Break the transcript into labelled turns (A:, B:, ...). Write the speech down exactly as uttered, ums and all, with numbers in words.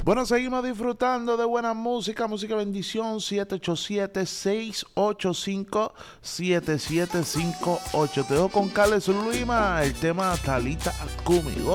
A: Bueno, seguimos disfrutando de buena música, música bendición, siete ocho siete, seis ocho cinco, siete siete cinco ocho. Te dejo con Carles Lima, el tema Talita Akumi.